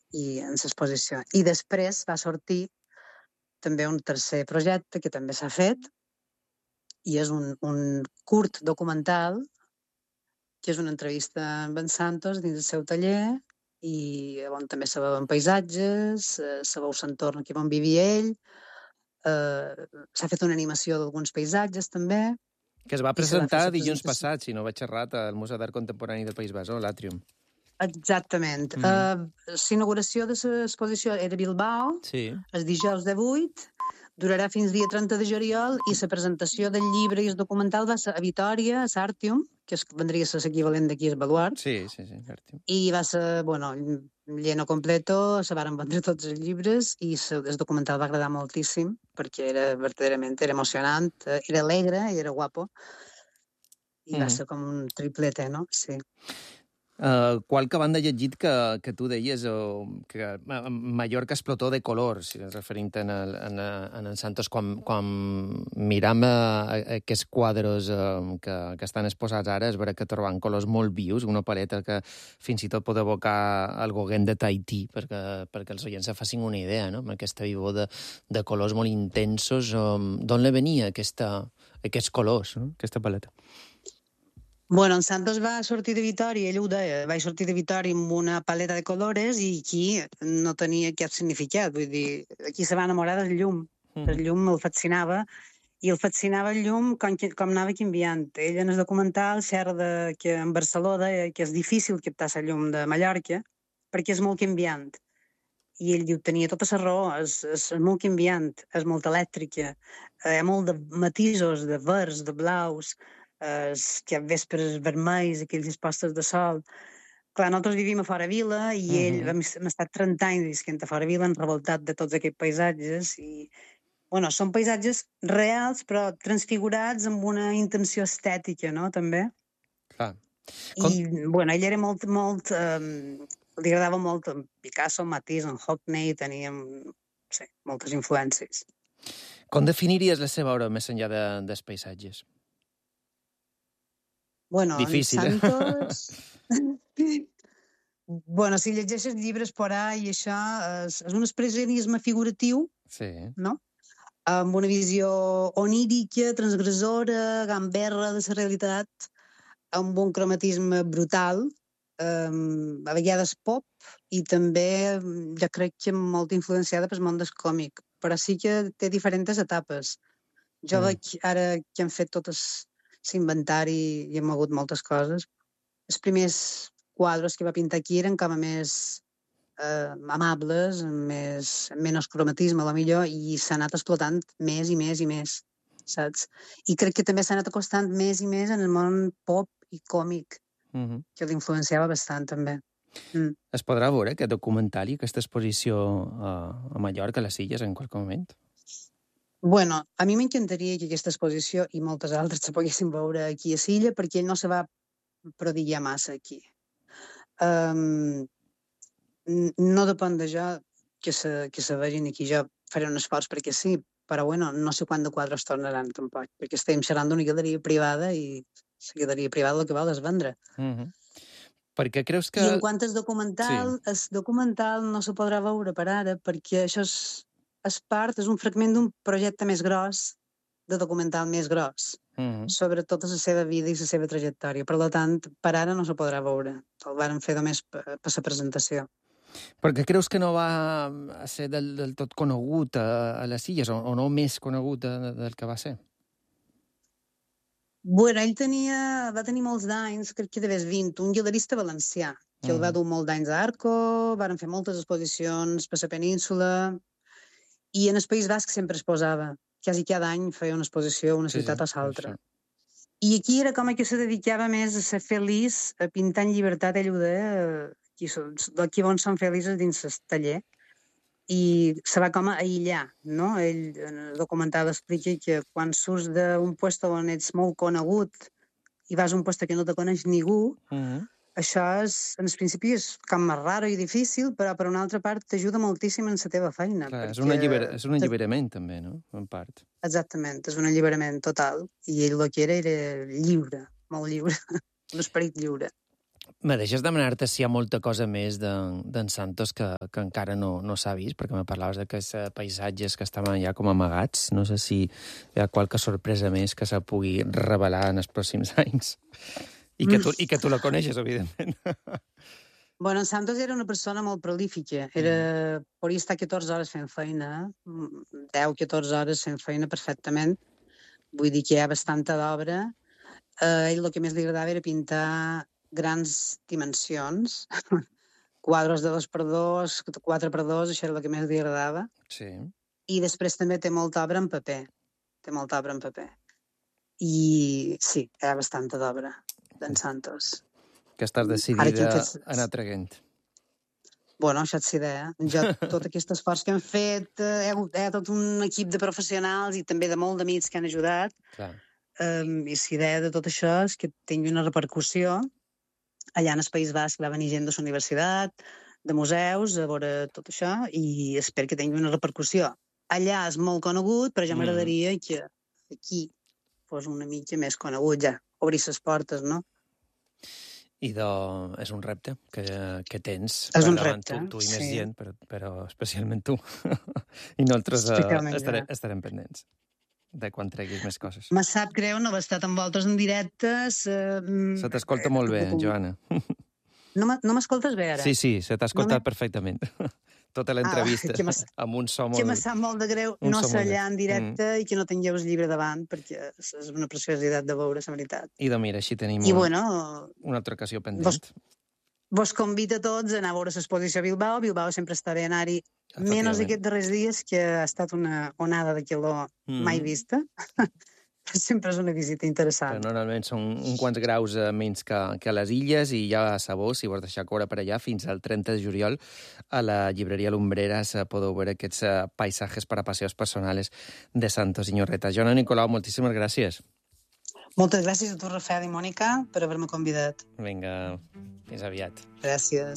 i en l'exposició. I després va sortir també un tercer projecte que també s'ha fet, i és un curt documental, que és una entrevista amb en Santos dins del seu taller, i on també se veuen paisatges, se veu l'entorn aquí on vivia ell, s'ha fet una animació d'alguns paisatges també. Que es va i se va fer presentar la dilluns presentació. passat, si no vaig errat, al Museu d'Art Contemporani del País Basc, l'Atrium. Exactament. L'inauguració de l'exposició era a Bilbao, Sí. el dijous de 8, durarà fins dia 30 de juliol, i la presentació del llibre i el documental va ser a Vitòria, a l'Àrtium, que vendria a ser l'equivalent d'aquí al Baluart. Sí, l'Àrtium. I va ser, lleno completo, se varen vendre tots els llibres, i el documental va agradar moltíssim, perquè verdaderament era emocionant, era alegre i era guapo, i va ser com un triplete, no? Sí. Qualque banda he llegit que tu deies que Mallorca explotó de color, si referint en Santos, quan miram aquests quadres que estan exposats ara, és vera que troben colors molt vius, una paleta que fins i tot pot evocar el Gauguin de Tahití, perquè els oients se facin una idea, no? Amb aquesta vivor de colors molt intensos. D'on li venia aquests colors, no? Aquesta paleta? En Santos va sortir de Vitòria, ell ho deia, vaig sortir de Vitòria amb una paleta de colores i aquí no tenia cap significat, vull dir, aquí se va enamorar del llum. El llum el fascinava, i el fascinava el llum com anava canviant. Ell en el documental xerra que en Barcelona que és difícil captar la llum de Mallorca perquè és molt canviant. I ell diu, tenia tota la raó, és molt canviant, és molt elèctrica, hi ha molt de matisos, de verds, de blaus, que a vespres vermells, aquells postes de sol. Clar, nosaltres vivim a Fora Vila i ell hem estat 30 anys visquent a Fora Vila, revoltat de tots aquests paisatges, i són paisatges reals però transfigurats amb una intenció estètica, no?, també. Clar. I, ell era molt, li agradava molt en Picasso, Matisse, en Hockney, tenia moltes influències. Com definiries la seva obra més enllà dels paisatges? Difícil, en Santos... si llegeixes llibres por ahí i això, és un expressionisme figuratiu, sí, no?, amb una visió onírica, transgressora, gamberra de la realitat, amb un cromatisme brutal, a vegades pop, i també jo crec que molt influenciada pel món del còmic, però sí que té diferents etapes. Jo veig ara que han fet tot l'inventari i hem mogut moltes coses. Els primers quadres que va pintar aquí eren com a més amables, amb menys cromatisme, a lo millor, i s'ha anat explotant més i més i més, saps? I crec que també s'ha anat acostant més i més en el món pop i còmic, que l'influenciava bastant, també. Es podrà veure aquest documental i aquesta exposició a Mallorca, a les Illes, en qualsevol moment? A mi m'encantaria que aquesta exposició i moltes altres se poguessin veure aquí a l'illa, perquè ell no se va prodigiar massa aquí. No depèn de jo que se vegin aquí. Jo faré un esforç perquè sí, però no sé quan de quadres tornaran tampoc, perquè estem xerrant d'una galeria privada i la galeria privada el que vol és vendre. Perquè creus que... I en quant al documental, el documental no se podrà veure per ara, perquè això és un fragment d'un projecte més gros, de documental més gros, sobre tota la seva vida i la seva trajectòria. Per tant, per ara no se podrà veure. El varen fer només per la presentació. Perquè creus que no va ser del tot conegut a les Illes, o no més conegut del que va ser? Ell va tenir molts d'anys, crec que devés 20, un galerista valencià, que el va dur molt d'anys a Arco, varen fer moltes exposicions per la península, i en el País Basc sempre es posava. Quasi cada any feia una exposició a una ciutat o l'altra. I aquí era com que se dedicava més a ser feliç, a pintar en llibertat, ell ho deia, aquí on són feliços dins el taller, i se va com a aïllar, no? Ell en el documental explica que quan surts d'un lloc on ets molt conegut i vas a un lloc que no te coneix ningú, això en el principi és com més raro i difícil, però per una altra part t'ajuda moltíssim en la teva feina. Clar, és un alliberament també, no? En part. Exactament, és un alliberament total, i ell el que era lliure, molt lliure, un esperit lliure. Me deixes demanar-te si hi ha molta cosa més d'en Santos que encara no s'ha vist, perquè me parlaves d'aquests paisatges que estaven ja com amagats. No sé si hi ha qualque sorpresa més que se pugui revelar en els pròxims anys. I que tu la coneixes, evidentment. Bueno, en Santos era una persona molt prolífica. Podria estar 14 hores fent feina, 10-14 hores fent feina perfectament. Vull dir que hi ha bastanta d'obra. Ell el que més li agradava era pintar grans dimensions, quadres de 2x2, 4x2, això era el que més li agradava. Sí. I després també té molta obra en paper. I sí, hi ha bastanta d'obra d'en Santos. Que estàs decidida a anar traguent. Bueno, això és idea. Jo, tot aquest esforç que hem fet, hi ha tot un equip de professionals i també de molt d'amics que han ajudat. Clar. I la idea de tot això és que tingui una repercussió. Allà en el País Basc va venir gent de la universitat, de museus, a veure tot això, i espero que tingui una repercussió. Allà és molt conegut, però ja m'agradaria que aquí fos una mica més conegut, ja. Obrir les portes, no? I és un repte que tens per davant, tu i més gent, però especialment tu. I nosaltres estarem pendents de quan treguis més coses. Me sap greu no haver estat amb vosaltres en directe. Se t'escolta molt bé, Joana. No m'escoltes bé, ara? Sí, se t'ha escoltat perfectament. Tota l'entrevista, amb un so molt... Que me sap molt de greu no ser allà en directe i que no tingueu el llibre davant, perquè és una preciositat de veure, la veritat. I doncs mira, així tenim una altra ocasió pendent. Vos convido a tots a anar a veure l'exposició a Bilbao. Bilbao sempre estaré a anar-hi menys aquests darrers dies, que ha estat una onada de calor mai vista. Sempre és una visita interessant. Però normalment són uns quants graus menys que a les illes i ja sabeu, si vols deixar córrer per allà, fins al 30 de juliol a la llibreria Lumbreras podeu veure aquests paisatges per a passeos personals de Santos Iñorreta. Joana Nicolau, moltíssimes gràcies. Moltes gràcies a tu, Rafael i Mònica, per haver-me convidat. Vinga, fins aviat. Gràcies.